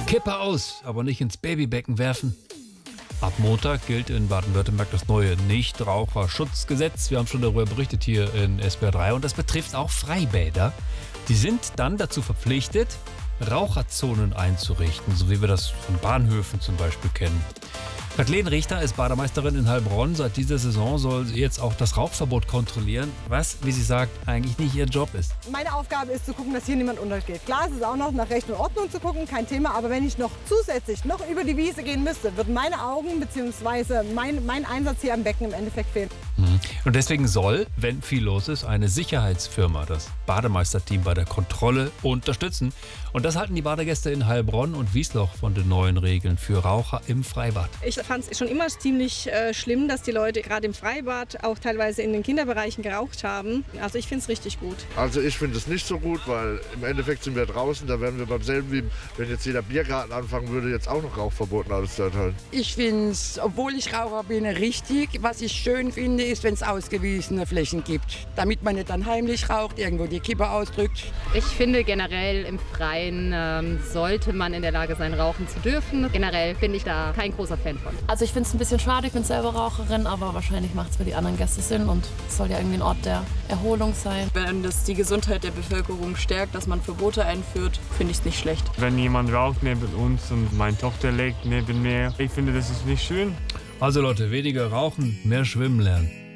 Kippe aus, aber nicht ins Babybecken werfen. Ab Montag gilt in Baden-Württemberg das neue Nichtraucherschutzgesetz. Wir haben schon darüber berichtet hier in SWR 3 und das betrifft auch Freibäder. Die sind dann dazu verpflichtet, Raucherzonen einzurichten, so wie wir das von Bahnhöfen zum Beispiel kennen. Kathleen Richter ist Bademeisterin in Heilbronn. Seit dieser Saison soll sie jetzt auch das Rauchverbot kontrollieren, was, wie sie sagt, eigentlich nicht ihr Job ist. Meine Aufgabe ist zu gucken, dass hier niemand untergeht. Klar, es ist auch noch nach Recht und Ordnung zu gucken, kein Thema. Aber wenn ich noch zusätzlich noch über die Wiese gehen müsste, würden meine Augen bzw. mein Einsatz hier am Becken im Endeffekt fehlen. Und deswegen soll, wenn viel los ist, eine Sicherheitsfirma das Bademeisterteam bei der Kontrolle unterstützen. Und das halten die Badegäste in Heilbronn und Wiesloch von den neuen Regeln für Raucher im Freibad. Ich fand es schon immer ziemlich schlimm, dass die Leute gerade im Freibad auch teilweise in den Kinderbereichen geraucht haben. Also ich finde es richtig gut. Also ich finde es nicht so gut, weil im Endeffekt sind wir draußen, da wären wir beim selben wie wenn jetzt jeder Biergarten anfangen würde, jetzt auch noch Rauchverboten alles zu erteilen. Ich finde es, obwohl ich Raucher bin, richtig. Was ich schön finde, ist, wenn es ausgewiesene Flächen gibt, damit man nicht dann heimlich raucht, irgendwo die Kippe ausdrückt. Ich finde generell im Freien sollte man in der Lage sein, rauchen zu dürfen. Generell bin ich da kein großer Fan von. Also ich finde es ein bisschen schade, ich bin selber Raucherin, aber wahrscheinlich macht es für die anderen Gäste Sinn und es soll ja irgendwie ein Ort der Erholung sein. Wenn das die Gesundheit der Bevölkerung stärkt, dass man Verbote einführt, finde ich es nicht schlecht. Wenn jemand raucht neben uns und meine Tochter liegt neben mir, ich finde, das ist nicht schön. Also Leute, weniger rauchen, mehr schwimmen lernen.